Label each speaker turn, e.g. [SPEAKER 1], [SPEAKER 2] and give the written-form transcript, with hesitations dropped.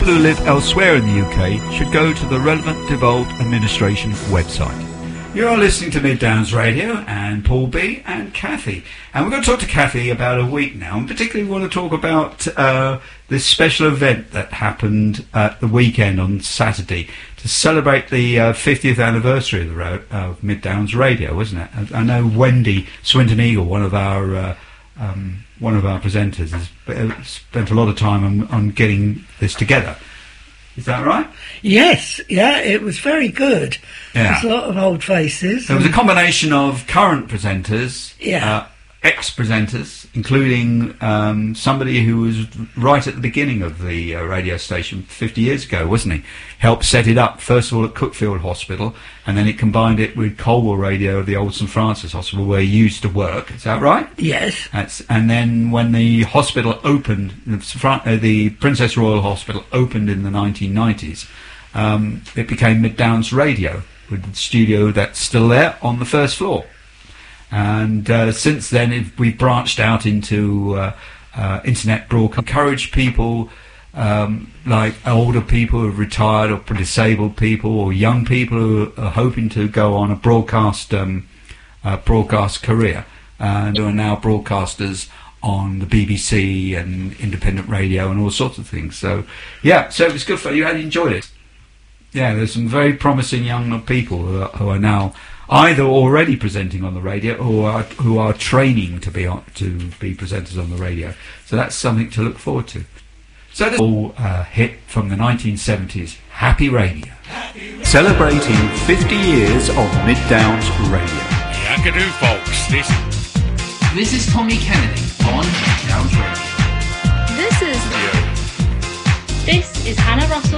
[SPEAKER 1] people who live elsewhere in the UK should go to the relevant devolved administration website. You're listening to Mid Downs Radio and Paul B and Kathy. And we're going to talk to Kathy about a week now. And particularly we want to talk about this special event that happened at the weekend on Saturday to celebrate the 50th anniversary of Mid Downs Radio, wasn't it? I know Wendy Swinton Eagle, one of our presenters, has spent a lot of time on getting this together. Is that right?
[SPEAKER 2] Yes, yeah, it was very good.
[SPEAKER 1] Yeah.
[SPEAKER 2] There's a lot of old faces.
[SPEAKER 1] There was a combination of current presenters, ex-presenters, including somebody who was right at the beginning of the radio station 50 years ago, wasn't he? Helped set it up, first of all, at Cookfield Hospital, and then it combined it with Colwell Radio of the old St Francis Hospital, where he used to work. Is that right?
[SPEAKER 2] Yes.
[SPEAKER 1] And then when the hospital opened, the Princess Royal Hospital opened in the 1990s, it became Mid Downs Radio, with the studio that's still there on the first floor. And since then, we've branched out into internet broadcast, encourage people like older people who have retired, or disabled people, or young people who are hoping to go on a broadcast career, and who are now broadcasters on the BBC and independent radio and all sorts of things. So, yeah, so it was good for you. Had enjoyed it. Yeah, there's some very promising young people who are now either already presenting on the radio or who are training to be presenters on the radio. So that's something to look forward to. So this all hit from the 1970s, Happy Radio. Celebrating 50 years of Mid Downs Radio.
[SPEAKER 3] Yakadoo, folks.
[SPEAKER 4] This is Tommy Kennedy on Mid Downs Radio.
[SPEAKER 5] This is Hannah Russell.